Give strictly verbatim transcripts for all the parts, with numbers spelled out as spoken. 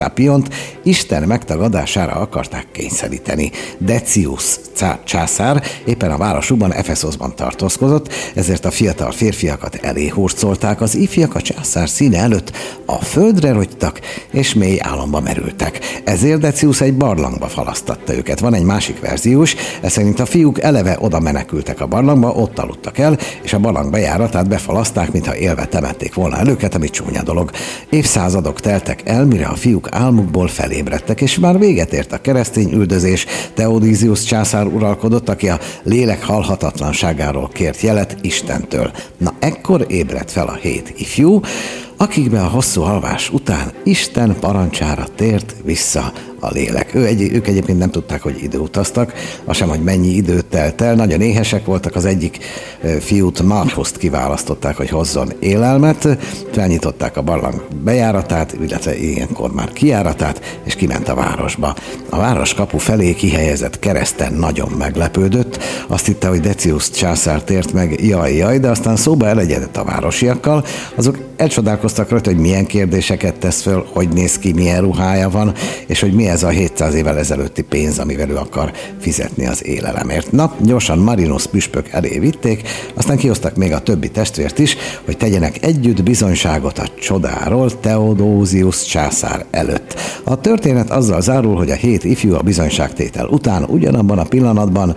Piont Isten megtagadására akarták kényszeríteni. Decius császár éppen a városukban, Efeszoszban tartózkodott, ezért a fiatal férfiakat elé hurcolták, az ifjak a császár színe előtt a földre rogytak, és mély álomba merültek. Ezért Decius egy barlangba falasztatta őket. Van egy másik verziós, ez szerint a fiúk eleve oda menekültek a barlangba, ott aludtak el, és a barlang bejáratát befalaszták, mintha élve temették volna el őket, ami csúnya dolog. Évszázadok teltek el, mire a fiúk álmukból felébredtek, és már véget ért a keresztény üldözés. Theodosius császár uralkodott, aki a lélek halhatatlanságáról kért jelet Istentől. Na, ekkor ébredt fel a hét ifjú, akikbe a hosszú alvás után Isten parancsára tért vissza a lélek. Ő egy, ők egyébként nem tudták, hogy időutaztak, az sem, hogy mennyi időt telt el. Nagyon éhesek voltak, az egyik fiút, Markuszt kiválasztották, hogy hozzon élelmet, felnyitották a barlang bejáratát, illetve ilyenkor már kijáratát, és kiment a városba. A város kapu felé kihelyezett kereszten nagyon meglepődött, azt hitte, hogy Decius császár tért meg, jaj, jaj, de aztán szóba elegyedett a városiakkal, azok elcsodálkoztak rajta, hogy milyen kérdéseket tesz föl, hogy néz ki, milyen ruhája van, és hogy mi ez a hétszáz évvel ezelőtti pénz, amivel ő akar fizetni az élelemért. Na, gyorsan Marinus püspök elé vitték, aztán kihoztak még a többi testvért is, hogy tegyenek együtt bizonyságot a csodáról Theodosius császár előtt. A történet azzal zárul, hogy a hét ifjú a bizonyságtétel után ugyanabban a pillanatban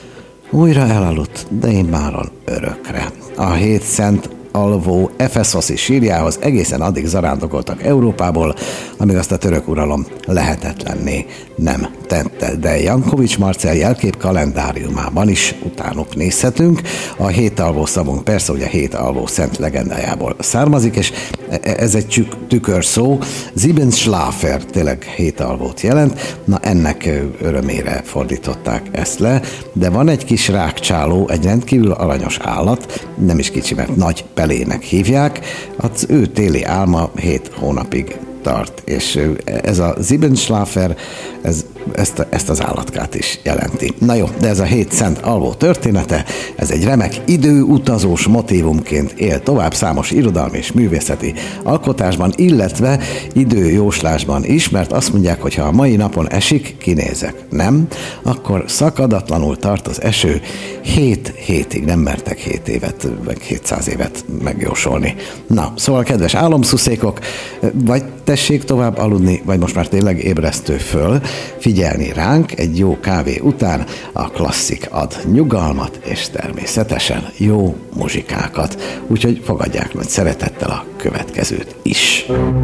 újra elaludt, de immáron örökre. A hét szent alvó efeszoszi sírjához egészen addig zarándokoltak Európából, amíg azt a török uralom lehetetlenné nem tette. De Jankovics Marcell jelkép kalendáriumában is utánuk nézhetünk. A hét alvó szavunk persze ugye hét alvó szent legendájából származik, és ez egy tükör szó. Siebenschläfer tényleg hét alvót jelent, na ennek örömére fordították ezt le, de van egy kis rákcsáló, egy rendkívül aranyos állat, nem is kicsi, mert nagy pelének hívják, az ő téli álma hét hónapig tart, és ez a Siebenschläfer, ez, ezt, ezt az állatkát is jelenti. Na jó, de ez a hét szent alvó története, ez egy remek időutazós motívumként él tovább számos irodalmi és művészeti alkotásban, illetve időjóslásban is, mert azt mondják, hogy ha a mai napon esik, kinézek, nem, akkor szakadatlanul tart az eső, hét hétig, nem mertek hét évet, meg hétszáz évet megjósolni. Na, szóval kedves álomszuszékok, vagy tessék tovább aludni, vagy most már tényleg ébresztő föl, figyelni ránk egy jó kávé után, a klasszik ad nyugalmat, és természetesen jó muzsikákat. Úgyhogy fogadják nagy szeretettel a következőt is.